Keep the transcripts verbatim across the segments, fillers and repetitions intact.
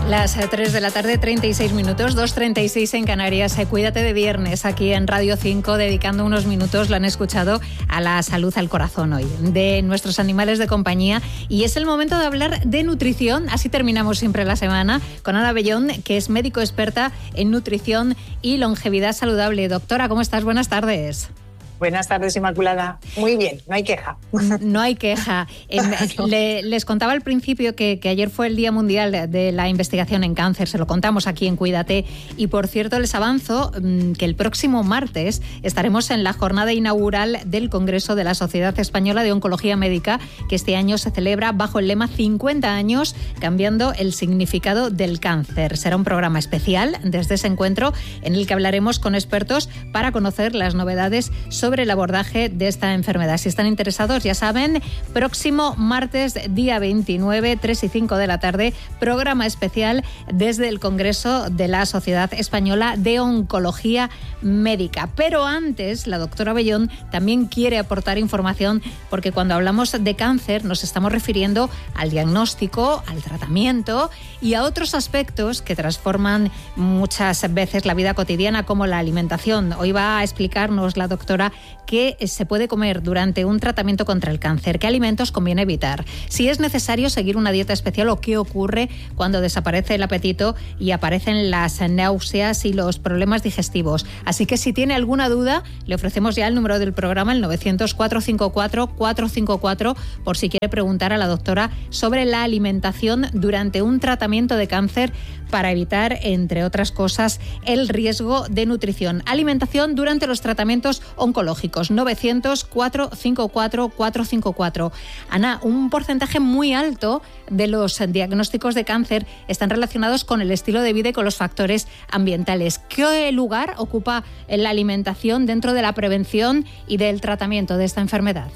Las tres de la tarde, treinta y seis minutos, dos treinta y seis en Canarias. Cuídate de viernes aquí en Radio cinco, dedicando unos minutos, lo han escuchado, a la salud, al corazón hoy, de nuestros animales de compañía. Y es el momento de hablar de nutrición. Así terminamos siempre la semana con Ana Bellón, que es médico experta en nutrición y longevidad saludable. Doctora, ¿cómo estás? Buenas tardes. Buenas tardes, Inmaculada. Muy bien, no hay queja. No hay queja. Le, les contaba al principio que, que ayer fue el Día Mundial de, de la Investigación en Cáncer, se lo contamos aquí en Cuídate. Y por cierto, les avanzo que el próximo martes estaremos en la jornada inaugural del Congreso de la Sociedad Española de Oncología Médica, que este año se celebra bajo el lema cincuenta años cambiando el significado del cáncer. Será un programa especial desde ese encuentro en el que hablaremos con expertos para conocer las novedades sobre sobre el abordaje de esta enfermedad. Si están interesados, ya saben, próximo martes, día veintinueve, tres y cinco de la tarde, programa especial desde el Congreso de la Sociedad Española de Oncología Médica. Pero antes, la doctora Bellón también quiere aportar información, porque cuando hablamos de cáncer nos estamos refiriendo al diagnóstico, al tratamiento y a otros aspectos que transforman muchas veces la vida cotidiana, como la alimentación. Hoy va a explicarnos la doctora qué se puede comer durante un tratamiento contra el cáncer, qué alimentos conviene evitar, si es necesario seguir una dieta especial o qué ocurre cuando desaparece el apetito y aparecen las náuseas y los problemas digestivos. Así que si tiene alguna duda, le ofrecemos ya el número del programa, el novecientos, cuatrocientos cincuenta y cuatro, cuatrocientos cincuenta y cuatro, por si quiere preguntar a la doctora sobre la alimentación durante un tratamiento de cáncer para evitar, entre otras cosas, el riesgo de nutrición. Alimentación durante los tratamientos oncológicos. novecientos, cuatrocientos cincuenta y cuatro, cuatrocientos cincuenta y cuatro. Ana, un porcentaje muy alto de los diagnósticos de cáncer están relacionados con el estilo de vida y con los factores ambientales. ¿Qué lugar ocupa la alimentación dentro de la prevención y del tratamiento de esta enfermedad?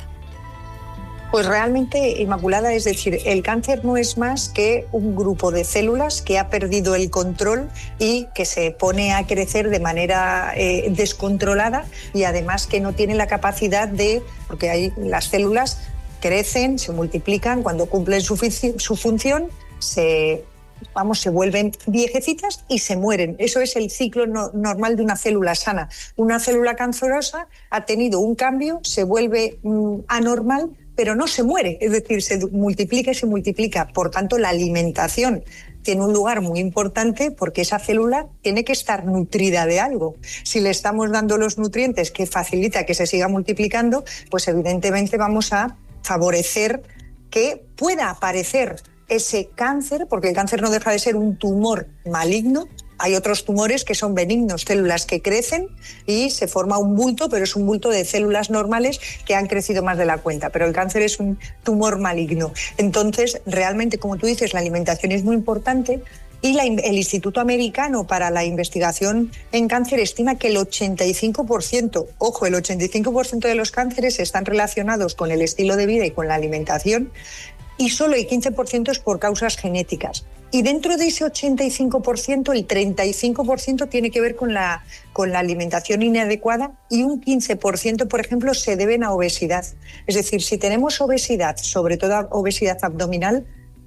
Pues realmente, Inmaculada, es decir, el cáncer no es más que un grupo de células que ha perdido el control y que se pone a crecer de manera eh, descontrolada, y además que no tiene la capacidad de, porque hay, las células crecen, se multiplican, cuando cumplen su, su función, se... Vamos, se vuelven viejecitas y se mueren. Eso es el ciclo no, normal de una célula sana. Una célula cancerosa ha tenido un cambio, se vuelve mmm, anormal, pero no se muere. Es decir, se multiplica y se multiplica. Por tanto, la alimentación tiene un lugar muy importante, porque esa célula tiene que estar nutrida de algo. Si le estamos dando los nutrientes que facilita que se siga multiplicando, pues evidentemente vamos a favorecer que pueda aparecer ese cáncer, porque el cáncer no deja de ser un tumor maligno. Hay otros tumores que son benignos, células que crecen y se forma un bulto, pero es un bulto de células normales que han crecido más de la cuenta. Pero el cáncer es un tumor maligno. Entonces, realmente, como tú dices, la alimentación es muy importante, y la, el Instituto Americano para la Investigación en Cáncer estima que el ochenta y cinco por ciento, ojo, el ochenta y cinco por ciento de los cánceres están relacionados con el estilo de vida y con la alimentación, y solo el quince por ciento es por causas genéticas. Y dentro de ese ochenta y cinco por ciento, el treinta y cinco por ciento tiene que ver con la, con la alimentación inadecuada, y un quince por ciento, por ejemplo, se deben a obesidad. Es decir, si tenemos obesidad, sobre todo obesidad abdominal,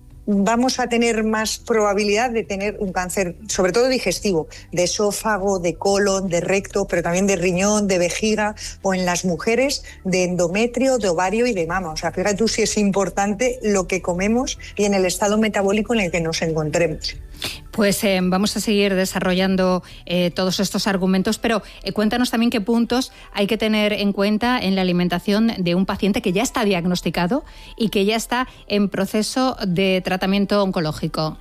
vamos a tener más probabilidad de tener un cáncer, sobre todo digestivo, de esófago, de colon, de recto, pero también de riñón, de vejiga, o en las mujeres de endometrio, de ovario y de mama. O sea, fíjate tú si es importante lo que comemos y en el estado metabólico en el que nos encontremos. Pues eh, vamos a seguir desarrollando eh, todos estos argumentos, pero eh, cuéntanos también qué puntos hay que tener en cuenta en la alimentación de un paciente que ya está diagnosticado y que ya está en proceso de tratamiento oncológico.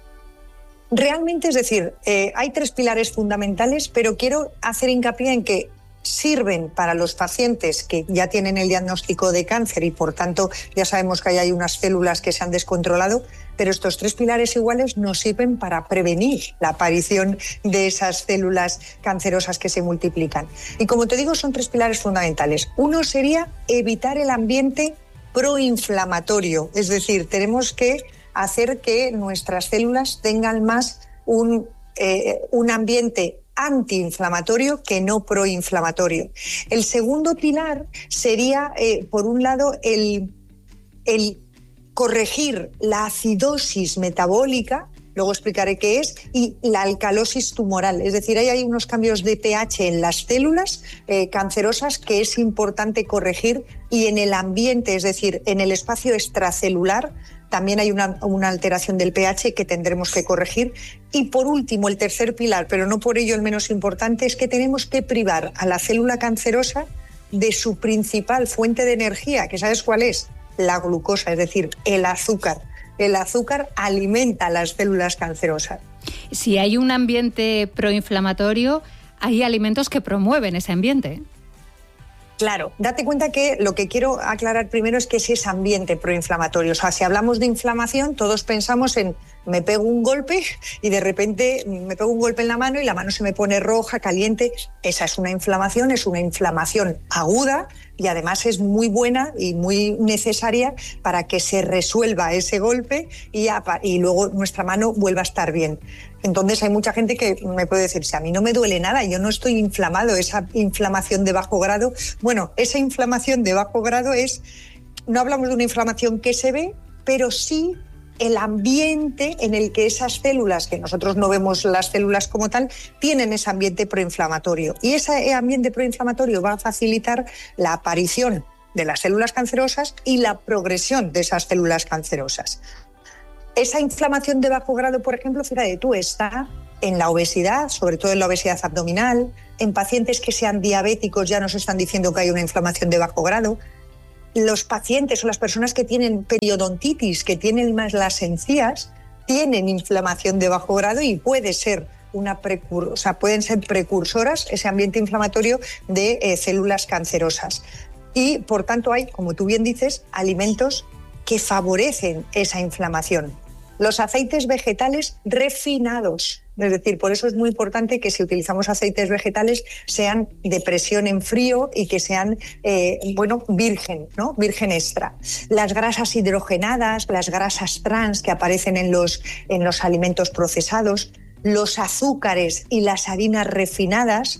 Realmente, es decir, eh, hay tres pilares fundamentales, pero quiero hacer hincapié en que sirven para los pacientes que ya tienen el diagnóstico de cáncer y, por tanto, ya sabemos que hay unas células que se han descontrolado, pero estos tres pilares iguales nos sirven para prevenir la aparición de esas células cancerosas que se multiplican. Y como te digo, son tres pilares fundamentales. Uno sería evitar el ambiente proinflamatorio, es decir, tenemos que hacer que nuestras células tengan más un, eh, un ambiente antiinflamatorio que no proinflamatorio. El segundo pilar sería, eh, por un lado, el, el corregir la acidosis metabólica, luego explicaré qué es, y la alcalosis tumoral, es decir, hay, hay unos cambios de pH en las células eh, cancerosas que es importante corregir, y en el ambiente, es decir, en el espacio extracelular, también hay una, una alteración del pH que tendremos que corregir. Y por último, el tercer pilar, pero no por ello el menos importante, es que tenemos que privar a la célula cancerosa de su principal fuente de energía, que ¿sabes cuál es? La glucosa, es decir, el azúcar. El azúcar alimenta a las células cancerosas. Si hay un ambiente proinflamatorio, hay alimentos que promueven ese ambiente. Claro, date cuenta que lo que quiero aclarar primero es que es ese ambiente proinflamatorio. O sea, si hablamos de inflamación, todos pensamos en me pego un golpe y de repente me pego un golpe en la mano y la mano se me pone roja, caliente. Esa es una inflamación, es una inflamación aguda y además es muy buena y muy necesaria para que se resuelva ese golpe y, y luego nuestra mano vuelva a estar bien. Entonces hay mucha gente que me puede decir, si a mí no me duele nada, yo no estoy inflamado, esa inflamación de bajo grado. Bueno, esa inflamación de bajo grado es, no hablamos de una inflamación que se ve, pero sí el ambiente en el que esas células, que nosotros no vemos las células como tal, tienen ese ambiente proinflamatorio. Y ese ambiente proinflamatorio va a facilitar la aparición de las células cancerosas y la progresión de esas células cancerosas. Esa inflamación de bajo grado, por ejemplo, fíjate tú, está en la obesidad, sobre todo en la obesidad abdominal, en pacientes que sean diabéticos ya nos están diciendo que hay una inflamación de bajo grado. Los pacientes o las personas que tienen periodontitis, que tienen más las encías, tienen inflamación de bajo grado y puede ser una precur- o sea, pueden ser precursoras, ese ambiente inflamatorio, de eh, células cancerosas. Y, por tanto, hay, como tú bien dices, alimentos que favorecen esa inflamación. Los aceites vegetales refinados, es decir, por eso es muy importante que si utilizamos aceites vegetales sean de presión en frío y que sean, eh, bueno, virgen, ¿no? Virgen extra. Las grasas hidrogenadas, las grasas trans que aparecen en los, en los alimentos procesados, los azúcares y las harinas refinadas,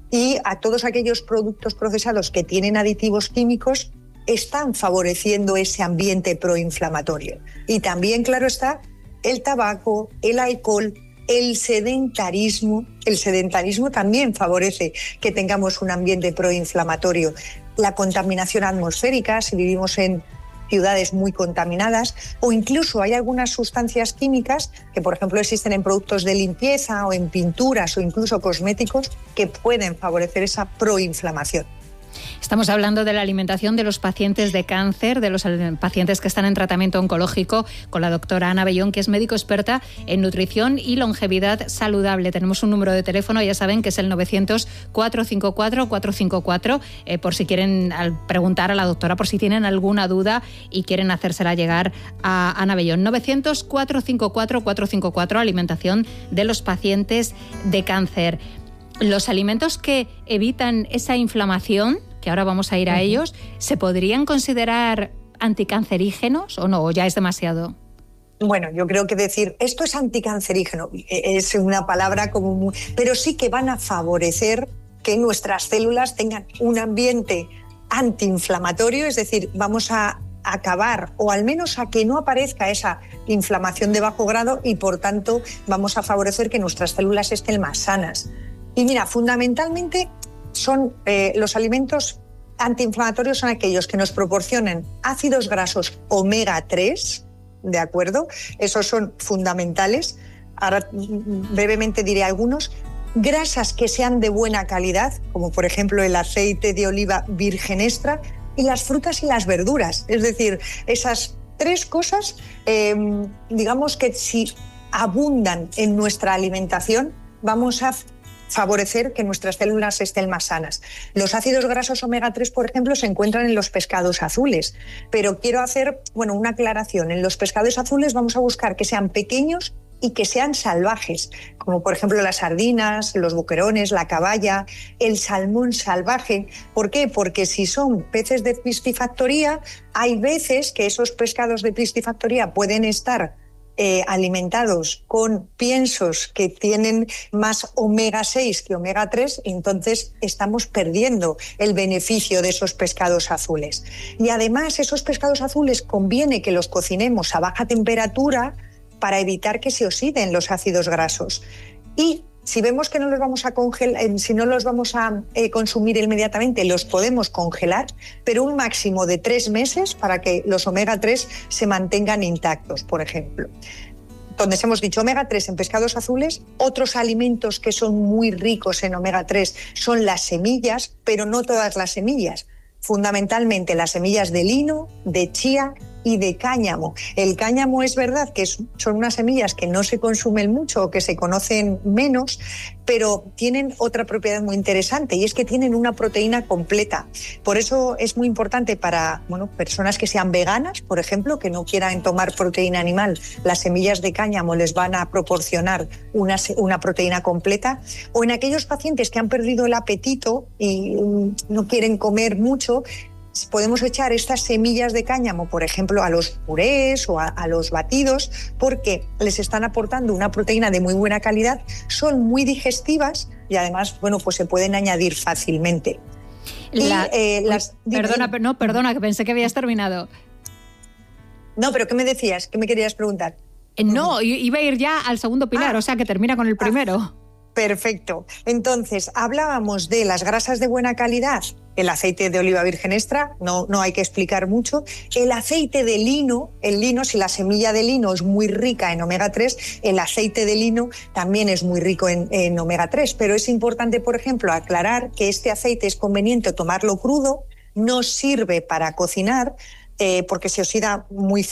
y a todos aquellos productos procesados que tienen aditivos químicos, están favoreciendo ese ambiente proinflamatorio. Y también, claro está, el tabaco, el alcohol, el sedentarismo. El sedentarismo también favorece que tengamos un ambiente proinflamatorio. La contaminación atmosférica, si vivimos en ciudades muy contaminadas, o incluso hay algunas sustancias químicas que, por ejemplo, existen en productos de limpieza o en pinturas o incluso cosméticos que pueden favorecer esa proinflamación. Estamos hablando de la alimentación de los pacientes de cáncer, de los pacientes que están en tratamiento oncológico, con la doctora Ana Bellón, que es médico experta en nutrición y longevidad saludable. Tenemos un número de teléfono, ya saben, que es el novecientos, cuatrocientos cincuenta y cuatro, cuatrocientos cincuenta y cuatro, eh, por si quieren preguntar a la doctora, por si tienen alguna duda y quieren hacérsela llegar a Ana Bellón. novecientos, cuatrocientos cincuenta y cuatro, cuatrocientos cincuenta y cuatro, alimentación de los pacientes de cáncer. Los alimentos que evitan esa inflamación, que ahora vamos a ir a uh-huh. ellos, ¿se podrían considerar anticancerígenos o no? ¿O ya es demasiado? Bueno, yo creo que decir esto es anticancerígeno es una palabra como muy... Pero sí que van a favorecer que nuestras células tengan un ambiente antiinflamatorio, es decir, vamos a acabar o al menos a que no aparezca esa inflamación de bajo grado y, por tanto, vamos a favorecer que nuestras células estén más sanas. Y mira, fundamentalmente son eh, los alimentos antiinflamatorios son aquellos que nos proporcionen ácidos grasos omega tres, ¿de acuerdo? Esos son fundamentales. Ahora brevemente diré algunos. Grasas que sean de buena calidad, como por ejemplo el aceite de oliva virgen extra, y las frutas y las verduras. Es decir, esas tres cosas, eh, digamos que si abundan en nuestra alimentación, vamos a favorecer que nuestras células estén más sanas. Los ácidos grasos omega tres, por ejemplo, se encuentran en los pescados azules, pero quiero hacer, bueno, una aclaración. En los pescados azules vamos a buscar que sean pequeños y que sean salvajes, como por ejemplo las sardinas, los boquerones, la caballa, el salmón salvaje. ¿Por qué? Porque si son peces de piscifactoría, hay veces que esos pescados de piscifactoría pueden estar Eh, alimentados con piensos que tienen más omega seis que omega tres, y entonces estamos perdiendo el beneficio de esos pescados azules. Y además esos pescados azules conviene que los cocinemos a baja temperatura para evitar que se oxiden los ácidos grasos. Y si vemos que no los vamos a congelar, si no los vamos a eh, consumir inmediatamente, los podemos congelar, pero un máximo de tres meses para que los omega tres se mantengan intactos, por ejemplo. Donde hemos dicho omega tres en pescados azules, otros alimentos que son muy ricos en omega tres son las semillas, pero no todas las semillas. Fundamentalmente las semillas de lino, de chía y de cáñamo. El cáñamo es verdad que es, son unas semillas que no se consumen mucho o que se conocen menos, pero tienen otra propiedad muy interesante y es que tienen una proteína completa. Por eso es muy importante para bueno, personas que sean veganas, por ejemplo, que no quieran tomar proteína animal. Las semillas de cáñamo les van a proporcionar una, una proteína completa. O en aquellos pacientes que han perdido el apetito y no quieren comer mucho, podemos echar estas semillas de cáñamo, por ejemplo, a los purés o a, a los batidos, porque les están aportando una proteína de muy buena calidad, son muy digestivas y además, bueno, pues se pueden añadir fácilmente. La, y, eh, las, perdona, dime, no, perdona, que pensé que habías terminado. No, pero ¿qué me decías? ¿Qué me querías preguntar? Eh, no, iba a ir ya al segundo pilar, ah, o sea, que termina con el primero. Ah, perfecto. Entonces, hablábamos de las grasas de buena calidad. El aceite de oliva virgen extra, no, no hay que explicar mucho. El aceite de lino, el lino, si la semilla de lino es muy rica en omega tres, el aceite de lino también es muy rico en, en omega tres. Pero es importante, por ejemplo, aclarar que este aceite es conveniente tomarlo crudo, no sirve para cocinar, eh, porque se oxida muy